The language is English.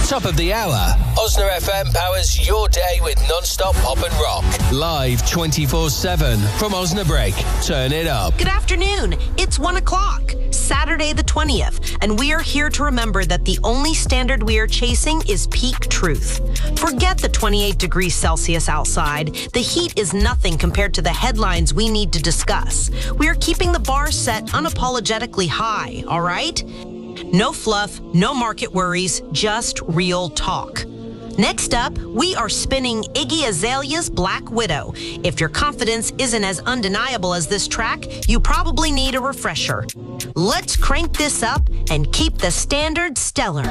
Top of the hour, Osna FM powers your day with non-stop pop and rock. Live 24/7 from Osnabrück. Turn it up. Good afternoon. It's 1 o'clock, Saturday the 20th, and we are here to remember that the only standard we are chasing is peak truth. Forget the 28 degrees Celsius outside. The heat is nothing compared to the headlines we need to discuss. We are keeping the bar set unapologetically high, all right? No fluff, no market worries, just real talk. Next up, we are spinning Iggy Azalea's Black Widow. If your confidence isn't as undeniable as this track, you probably need a refresher. Let's crank this up and keep the standard stellar.